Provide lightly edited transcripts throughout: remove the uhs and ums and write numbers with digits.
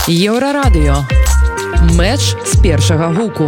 Еўрарадыё. Мэч з першага гуку.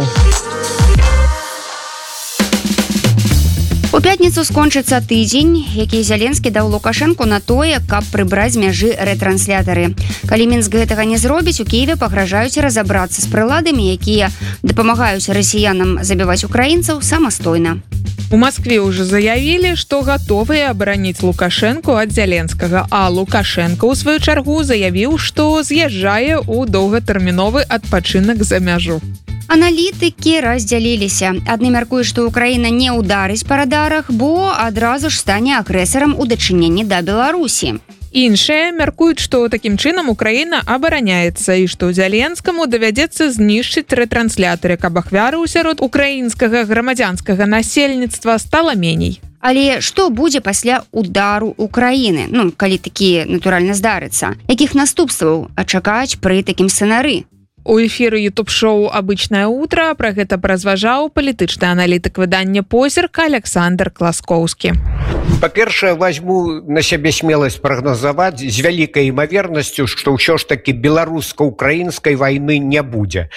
У пятніцу скончыцца тыдзень, які Зеленскі даў Лукашэнку на тое, каб прыбраць з мяжы рэтранслятары. Калі Мінск гэтага не зробіць, у Кіеве пагражаюць разабрацца з прыладамі, якія дапамагаюць расіянам забіваць украінцаў самастойна. У Москве уже заявілі, што гатовыя абараніць Лукашэнку ад Зеленскага, а Лукашэнка, у сваю чаргу, заявіў, што з'язджае ў доўгатэрміновы адпачынак за мяжу. Аналітыкі раздзяліліся. Адны мяркуюць, што Украіна не ўдарыць па радарах, бо адразу ж стане агрэсарам у дачыненні да Беларусі. Іншыя мяркуюць, што такім чынам Украіна абараняецца і што Зеленскаму давядзецца знішчыць рэтрансляторы, каб ахвяраў сярод украінскага грамадзянскага насельніцтва стала меней. Але што будзе пасля удару Украіны? Калі такі, натуральна, здарыцца. Якіх наступстваў чакаць пры такім сцэнары? У эфіры ютуб-шоу «Обычное утро» пра гэта паразважаў палітычны аналітык выдання «Позірк» Александр Класкоўскі. Па-першае, возьму на сябе смеласць прагназаваць з вялікай імавернасцю, што ўсё ж такі беларуска-украінскай вайны не будзе.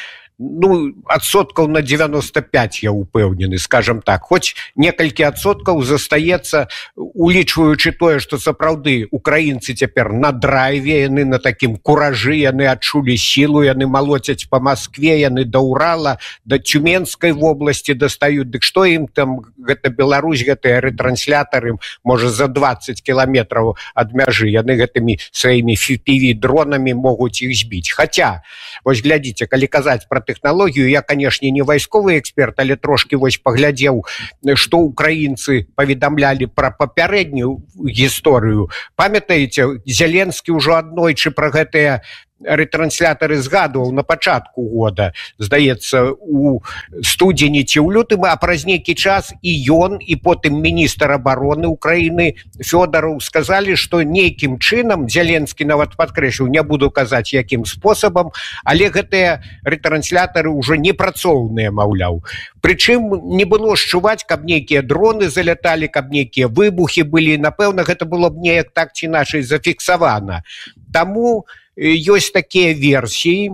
Адсоткаў на 95 я упэўнены, скажем так. Хоць некалькі адсоткаў застаецца, улічваючы тое, што сапраўды украінцы цяпер на драйве, яны на такім куражы, яны адчулі сілу, яны малоцяць па Маскве, яны да Урала, да Тюменскай вобласці дастаюць. Дык што ім там, гэта Беларусь, гэтыя рэтранслятары, можа, за 20 кіламетраў ад мяжы, яны гэтымі сваімі FPV-дронамі могуць іх збіць. Хаця, вось глядзіце, калі казаць пра тэхналогію, я, канешне, не вайсковы эксперт, але трошкі вось паглядзеў, што украінцы паведамлялі пра папярэднюю гісторыю. Памятаеце, Зеленскі ўжо аднойчы пра гэтыя рэтранслятары згадваў на пачатку года, здаецца, у студзені ці ў лютым, а праз нейкі час і ён, і потым міністр абароны Украіны Фёдараў сказалі, што нейкім чынам, Зеленскі нават падкрэсліў, не буду казаць якім спосабам, але гэтыя рэтранслятары ўжо непрацоўныя, маўляў. Прычым не было счуваць, каб нейкія дроны заляталі, каб нейкія выбухі былі. Напэўна, гэта было б неяк так ці іначай зафіксавана. Таму ёсць такія версіі,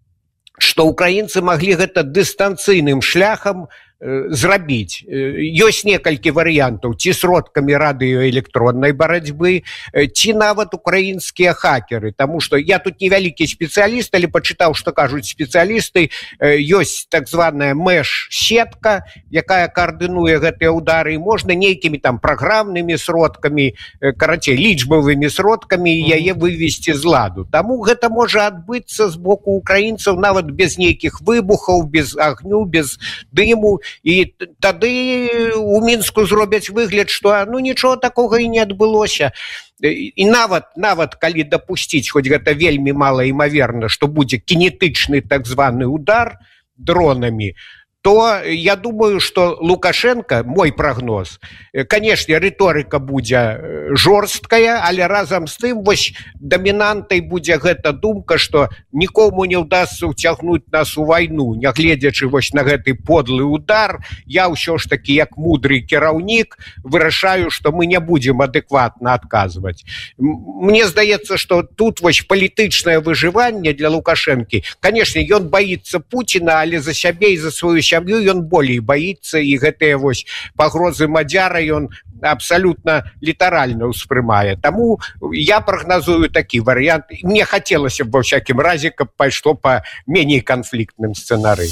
што украінцы маглі гэта дыстанцыйным шляхам зрабіць. Ёсць некалькі варыянтаў, ці сродкамі радыёэлектроннай барацьбы, ці нават украінскія хакеры. Таму што я тут невялікі спецыяліст, але пачытаў, што кажуць спецыялісты, ёсць так званая мэш-сетка, якая каардынуе гэтыя ўдары, і можна нейкімі там праграмнымі сродкамі, карацей, лічбавымі сродкамі яе вывесці з ладу. Таму гэта можа адбыцца з боку украінцаў нават без нейкіх выбухаў, без агню, без дыму. І тады у Мінску зробяць выгляд, што нічого такога і не адбылося. І нават калі дапусціць, хоць гэта вельмі мала імаверна, што будзе кінетычны так званы удар дронамі, то я думаю, што Лукашенко, мой прагноз, канешне, рыторыка будзе жорсткая, але разам з тым вось дамінантай будзе гэта думка, што нікому не ўдасся ўцягнуць нас у вайну, нягледзячы вось на гэты подлы удар. Я ўсё ж такі, як мудры кіраўнік, вырашаю, што мы не будзем адэкватна адказваць. Мне здаецца, што тут вось палітычнае выжыванне для Лукашэнкі, канешне, ён баіцца Пуціна, але за сябе і за сваю сям'ю ён болей баіцца, і гэтыя вось пагрозы Мадзяра ён абсалютна літаральна ўспрымае. Таму я прагназую такі варыянт. Мне хацелася б ва ўсякім разе, каб пайшло па меней канфліктным сцэнарыі.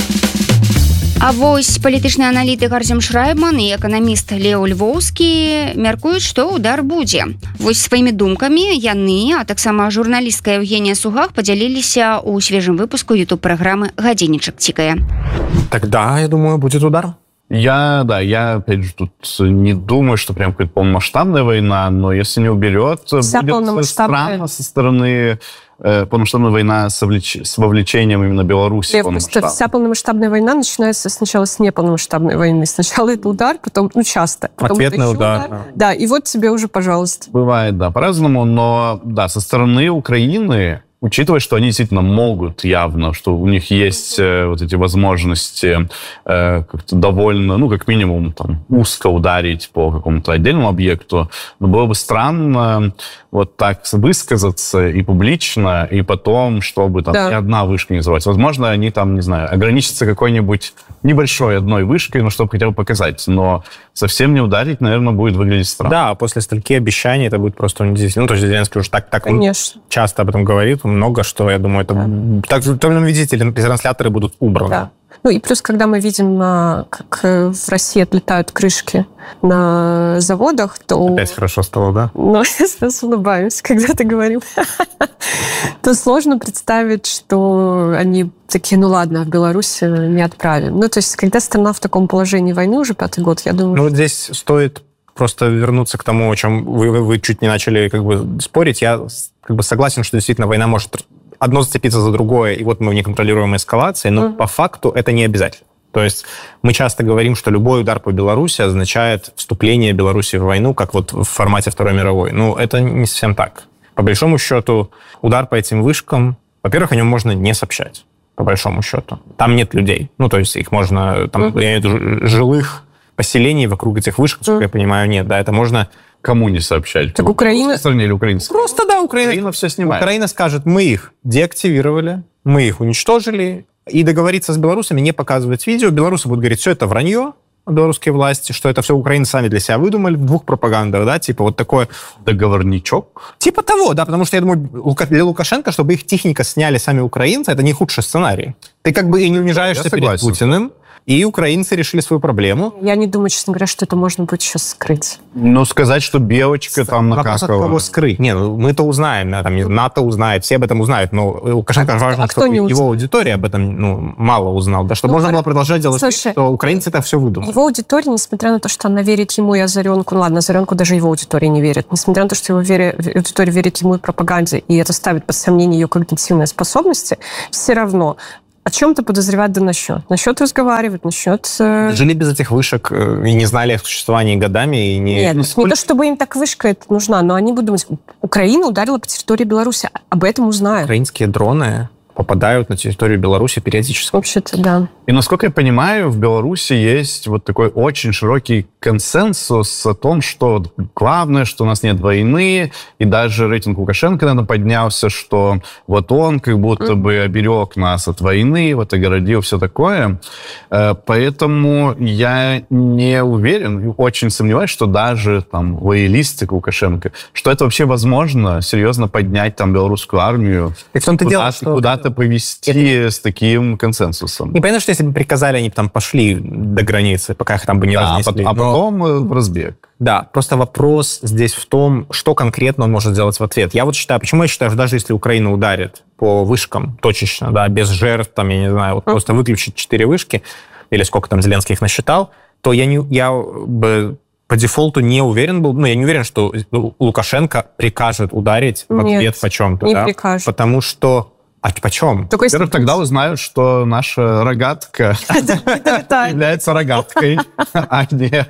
А вось палітычны аналітык Арсем Шрайбман і эканаміст Лео Львоўскі мяркуюць, што удар будзе. Вось сваімі думкамі яны, а таксама журналістка Евгения Сугах падзяліліся ў свежым выпуску ютуб-праграмы «Гадзіннічак цікае». Тогда, я думаю, будет удар. Я опять же тут не думаю, что прям какая-то полномасштабная война, но если не уберет, будет странно со стороны полномасштабная война с вовлечением именно Беларуси. Просто вся полномасштабная война начинается сначала с неполномасштабной войны. Сначала это удар, потом, часто. Потом ответный удар. Да, и вот тебе уже, пожалуйста. Бывает, да, по-разному, но да, со стороны Украины учитывая, что они действительно могут явно, что у них есть вот эти возможности как-то довольно, ну, как минимум, там, узко ударить по какому-то отдельному объекту, но было бы странно вот так высказаться и публично, и потом, чтобы там ни одна вышка не называлась. Возможно, они там, не знаю, ограничатся какой-нибудь небольшой одной вышкой, ну, чтобы хотя бы показать, но совсем не ударить, наверное, будет выглядеть странно. Да, после стольки обещаний это будет просто унизительно. Ну, то есть Зеленский уже так часто об этом говорит, много, что, я думаю, это... Также в том видите, трансляторы будут убраны. Да. Ну и плюс, когда мы видим, как в России отлетают крышки на заводах, то... Опять хорошо стало, да? Ну, я сейчас улыбаюсь, когда ты говорил. То сложно представить, что они такие, ну ладно, в Беларусь не отправим. Ну, то есть, когда страна в таком положении войны уже 5-й год, я думаю... Ну, вот здесь стоит просто вернуться к тому, о чем вы чуть не начали как бы спорить. Я как бы согласен, что действительно война может одно зацепиться за другое, и вот мы в неконтролируемой эскалации, но по факту это не обязательно. То есть мы часто говорим, что любой удар по Беларуси означает вступление Беларуси в войну, как вот в формате Второй мировой. Ну, это не совсем так. По большому счету, удар по этим вышкам, во-первых, о нем можно не сообщать, по большому счету. Там нет людей. Ну, то есть их можно... Там, я имею в виду, жилых поселений вокруг этих вышек, насколько я понимаю, нет. Да, это можно... Кому не сообщать? Так Украина... В стране или украинцы? Просто, да, Украина все снимает. Украина скажет, мы их деактивировали, мы их уничтожили, и договориться с белорусами, не показывать видео. Белорусы будут говорить, все это вранье, белорусские власти, что это все украинцы сами для себя выдумали в двух пропагандах, да, типа вот такой... Договорничок? Типа того, да, потому что, я думаю, для Лукашенко, чтобы их тихонько сняли сами украинцы, это не худший сценарий. Ты как бы и не унижаешься перед Путиным, и украинцы решили свою проблему. Я не думаю, честно говоря, что это можно будет сейчас скрыть. Ну, сказать, что белочка там накакала. Кого скрыть? Не, ну, мы-то узнаем, да, там, НАТО узнает, все об этом узнают, но Лукашенко важно, чтобы его аудитория об этом мало узнала, да, чтобы можно было продолжать делать вид, что украинцы это все выдумали. Его аудитория, несмотря на то, что она верит ему и Озаренку, ну ладно, Озаренку даже его аудитория не верит, несмотря на то, что его аудитория верит ему и пропаганде, и это ставит под сомнение ее когнитивные способности, все равно о чем-то подозревать да насчет разговаривать, насчет... Жили без этих вышек и не знали их существовании годами. И не... Нет, не то, чтобы им так вышка это нужна, но они будут думать, Украина ударила по территории Беларуси, об этом узнают. Украинские дроны попадают на территорию Беларуси периодически. Вообще-то, да. И, насколько я понимаю, в Беларуси есть вот такой очень широкий консенсус о том, что главное, что у нас нет войны, и даже рейтинг Лукашенко, наверное, поднялся, что вот он как будто бы оберег нас от войны, вот огородил, все такое. Поэтому я не уверен, очень сомневаюсь, что даже там лоялисты Лукашенко, что это вообще возможно, серьезно поднять там белорусскую армию, куда-то повести с таким консенсусом. Не понятно, что если бы приказали, они бы там пошли до границы, пока их там бы не разнесли. А потом в разбег. Да, просто вопрос здесь в том, что конкретно он может сделать в ответ. Я вот считаю, почему я считаю, что даже если Украина ударит по вышкам точечно, да, без жертв, там, я не знаю, вот просто выключить 4 вышки, или сколько там Зеленский их насчитал, то я бы по дефолту не уверен был, ну, я не уверен, что Лукашенко прикажет ударить в ответ по чем-то. Не да? прикажет. Потому что... А почем? Во-первых, тогда узнают, что наша рогатка является рогаткой, а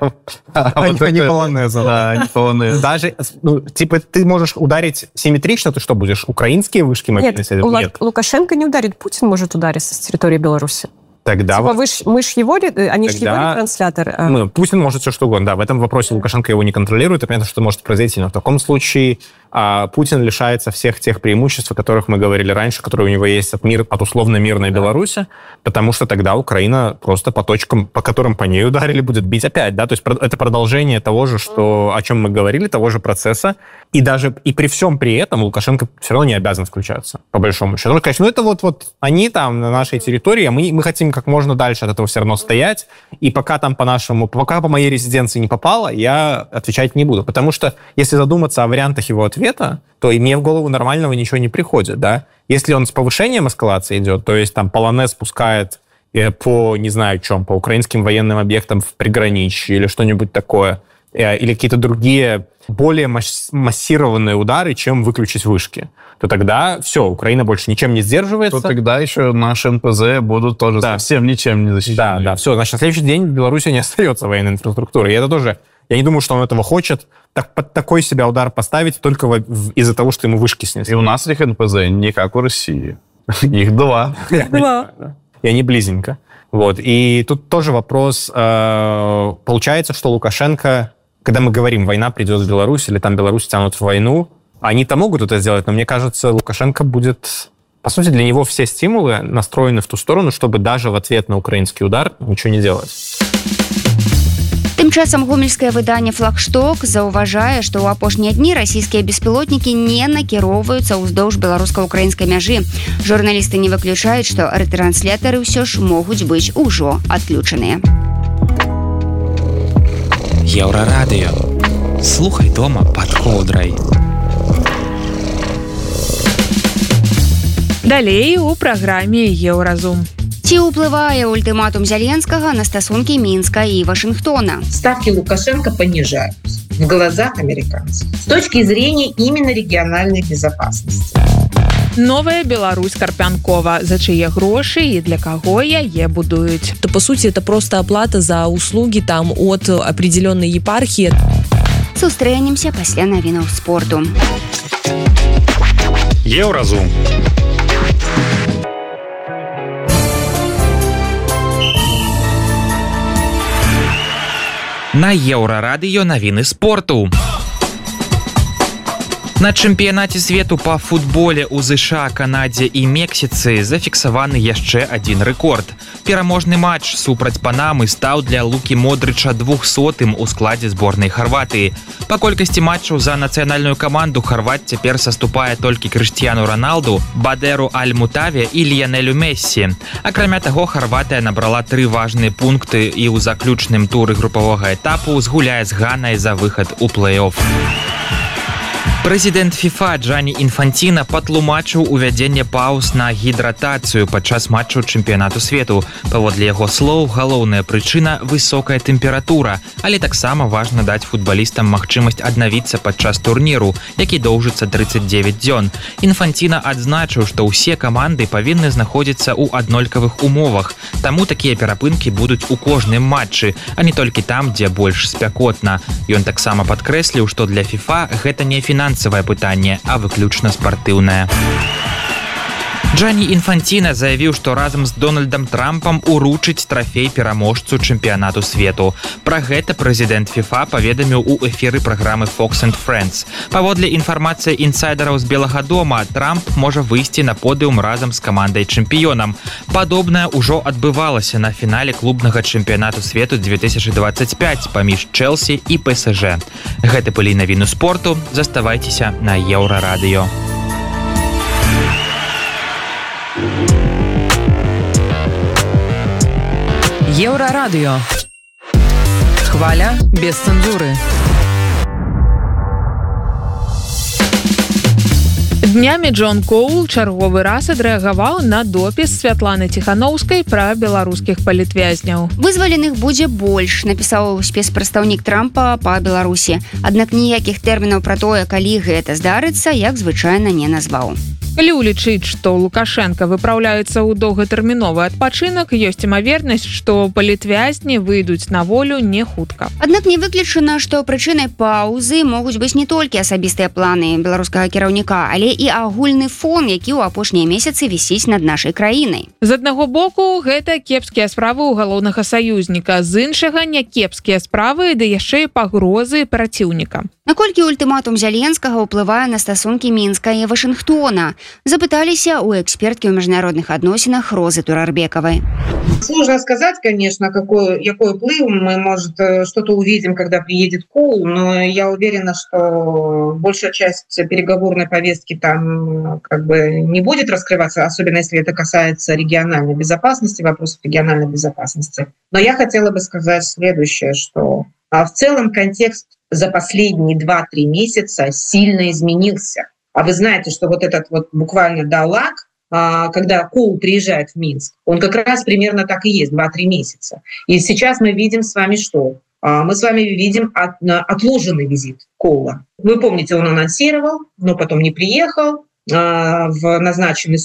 не полонезом. Да, не полонез. Даже, ну, типа, ты можешь ударить симметрично, ты что, будешь украинские вышки мобильности? Нет, Лукашенко не ударит, Путин может ударить с территории Беларуси. Тогда типа мы ж его, они же его ретранслятор. Путин может все что угодно. Да, в этом вопросе Лукашенко его не контролирует, и понятно, что может произойти. Но в таком случае Путин лишается всех тех преимуществ, о которых мы говорили раньше, которые у него есть от условно мирной Беларуси, потому что тогда Украина просто по точкам, по которым по ней ударили, будет бить опять. Да? То есть это продолжение того же, о чем мы говорили, того же процесса. И при всем при этом Лукашенко все равно не обязан включаться, по большому счету. Он говорит, ну это вот они там на нашей территории, а мы хотим как можно дальше от этого все равно стоять, и пока по моей резиденции не попало, я отвечать не буду. Потому что если задуматься о вариантах его ответа, то и мне в голову нормального ничего не приходит, да. Если он с повышением эскалации идет, то есть там полонез спускает по, не знаю чем, по украинским военным объектам в приграничье или что-нибудь такое, или какие-то другие более массированные удары, чем выключить вышки, то тогда все, Украина больше ничем не сдерживается. То тогда еще наши НПЗ будут тоже совсем ничем не защищены. Да, все. Значит, на следующий день в Беларуси не остается военной инфраструктуры. И это тоже Я не думаю, что он этого хочет. Под такой себя удар поставить только из-за того, что ему вышки снесли. И у нас этих НПЗ не как у России. Их 2. И они близенько. Вот. И тут тоже вопрос. Получается, что Лукашенко, когда мы говорим, война придет в Беларусь, или там Беларусь тянут в войну, они-то могут это сделать, но мне кажется, Лукашенко будет... По сути, для него все стимулы настроены в ту сторону, чтобы даже в ответ на украинский удар ничего не делать. Тым часам гомельскае выданне «Флагшток» заўважае, што ў апошнія дні расійскія беспілотнікі не накіроўваюцца ўздоўж беларуска-украінскай мяжы. Журналісты не выключаюць, што рэтрансляторы ўсё ж могуць быць ужо адключаныя. Еўрарадыё. Слухай дома пад коўдрай. Далей у праграме «Еўразум». Ці ўплывае ультыматум Зеленскага на стасункі Мінска і Вашингтона? Ставки Лукашенко понижаются в глазах американцев с точки зрения именно региональной безопасности. Новая Беларусь Карпянкова. За чьи гроши и для кого яе будуют? То, по сути, это просто оплата за услуги там от определенной епархии. Сустрэнемся пасля навінаў спорту. Еўразум. На Еўрарадыё навіны спорту. На чэмпіянаце свету па футболе ў ЗША, Канадзе і Мексіцы зафіксаваны яшчэ адзін рэкорд. Пераможны матч супраць Панамы стаў для Лукі Модрыча 200-м у складзе зборнай Харватыі. Па колькасці матчаў за нацыянальную каманду Харват цяпер саступае толькі Крыштіяну Роналду, Бадеру Аль-Мутаве і Ліянелю Мессі. Акрамя таго, Харватыя набрала 3 важныя пункты і ў заключным туры групавога этапу згуляе з Ганай за выхад у плэй-офф. Прэзідэнт ФІФА Джані Інфанціна патлумачыў увядзенне паўз на гідратацыю падчас матчаў чэмпіянату свету. Паводле яго слоў, галоўная прычына – высокая тэмпература, але таксама важна даць футбалістам магчымасць аднавіцца падчас турніру, які доўжыцца 39 дзён. Інфанціна адзначыў, што ўсе каманды павінны знаходзіцца ў аднолькавых умовах, таму такія перапынкі будуць у кожным матчы, а не толькі там, дзе больш спякотна. Ён таксама падкрэсліў, што для ФІФА гэта не фінансавае пытанне, а выключна спартыўнае. Джані Інфанціна заявіў, што разам з Дональдам Трампам уручыць трафей пераможцу чэмпіянату свету. Пра гэта прэзідэнт ФІФА паведаміў у эфіры праграмы Fox and Friends. Паводле інфармацыі інсайдераў з Белага дома, Трамп можа выйсці на подыум разам з камандай-чэмпіёнам. Падобнае ўжо адбывалася на фінале клубнага чэмпіянату свету 2025 паміж Чэлсі і ПСЖ. Гэта былі навіны спорту. Заставайцеся на Еўрарадыё. Еўрарадыё. Хваля без цэнзуры. Днямі Джон Коул чарговы раз адрэагаваў на допіс Святланы Ціханаўскай пра беларускіх палітвязняў. Вызваленых будзе больш, напісаў спецпрадстаўнік Трампа па Беларусі. Аднак ніякіх тэрмінаў пра тое, калі гэта здарыцца, як звычайна не назваў. Калі ўлічыць, што Лукашенко выпраўляецца ў доўгатэрміновы адпачынак, ёсць імавернасць, што палітвязні выйдуць на волю не хутка. Аднак не выключана, што прычынай паўзы могуць быць не толькі асабістыя планы беларускага кіраўніка, але і агульны фон, які ў апошнія месяцы вісіць над нашай краінай. З аднаго боку, гэта кепскія справы ў галоўнага саюзніка, з іншага някепскія справы, ды яшчэ і пагрозы праціўніка. Наколькі ультыматум Зеленскага ўплывае на стасункі Мінска і Вашингтона? Запыталіся у эксперткі ў міжнародных адносінах Розы Турарбекавай. Сложно сказать, конечно, какой вплыв мы, может, что-то увидим, когда приедет Коул, но я уверена, что большая часть переговорной повестки там как бы не будет раскрываться, особенно если это касается региональной безопасности, вопросов региональной безопасности. Но я хотела бы сказать следующее, что в целом контекст за последние 2-3 месяца сильно изменился. А вы знаете, что вот этот вот буквально диалог, когда Коул приезжает в Минск, он как раз примерно так и есть, 2-3 месяца. И сейчас мы видим с вами что? Мы с вами видим отложенный визит Коула. Вы помните, он анонсировал, но потом не приехал в назначенный срок.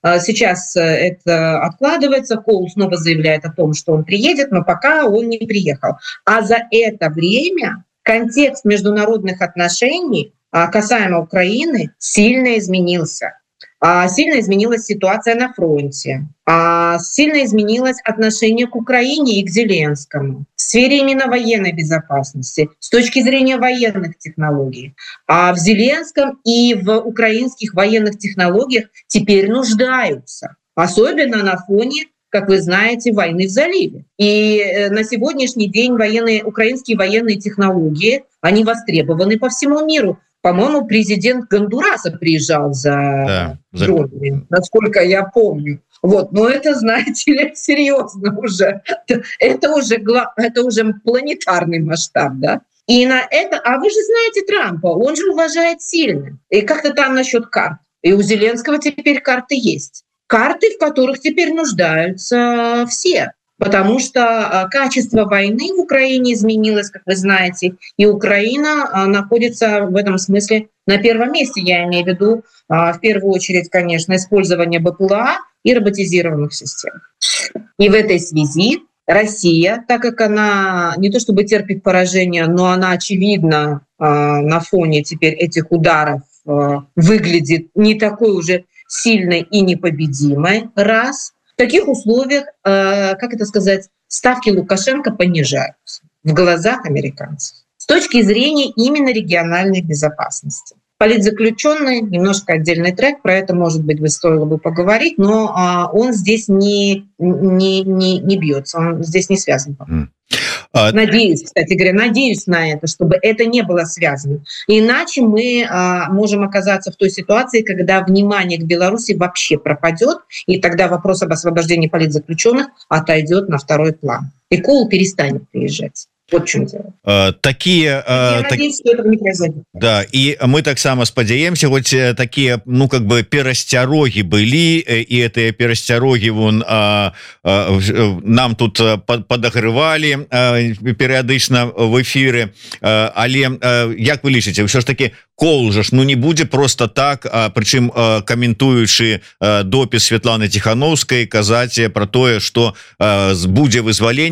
Сейчас это откладывается, Коул снова заявляет о том, что он приедет, но пока он не приехал. А за это время контекст международных отношений касаемо Украины сильно изменился. Сильно изменилась ситуация на фронте, сильно изменилось отношение к Украине и к Зеленскому в сфере именно военной безопасности, с точки зрения военных технологий. А в Зеленском и в украинских военных технологиях теперь нуждаются, особенно на фоне, как вы знаете, войны в заливе. И на сегодняшний день украинские военные технологии, они востребованы по всему миру. По-моему, президент Гондураса приезжал за дронами, насколько я помню. Вот. Но это, знаете ли, серьезно уже. Это уже планетарный масштаб, да? И на это... А вы же знаете Трампа, он же уважает сильных. И как-то там насчет карт. И у Зеленского теперь карты есть. Карты, в которых теперь нуждаются все. Потому что качество войны в Украине изменилось, как вы знаете, и Украина находится в этом смысле на первом месте. Я имею в виду, в первую очередь, конечно, использование БПЛА и роботизированных систем. И в этой связи Россия, так как она не то чтобы терпит поражение, но она, очевидно, на фоне теперь этих ударов выглядит не такой уже сильной и непобедимой, раз. В таких условиях, как это сказать, ставки Лукашенко понижаются в глазах американцев с точки зрения именно региональной безопасности. Политзаключенный, немножко отдельный трек, про это, может быть, стоило бы поговорить, но он здесь не бьется, он здесь не связан. Надеюсь, кстати говоря, надеюсь на это, чтобы это не было связано. Иначе мы можем оказаться в той ситуации, когда внимание к Беларуси вообще пропадет, и тогда вопрос об освобождении политзаключенных отойдет на второй план. И Коул перестанет приезжать. Вот в чем дело. Надеюсь, что этого не произойдет. Да, и мы таксама спадзяемся, хоть такие, ну, как бы перасцярогі былі, і гэтыя перасцярогі нам тут подагрывалі перыядычна в эфиры, але як вы лічыце, ўсё ж таки Коул же не будзе просто так, прычым каментуючы допіс Святланы Тихановскай казаць про тое, што будзе вызваленне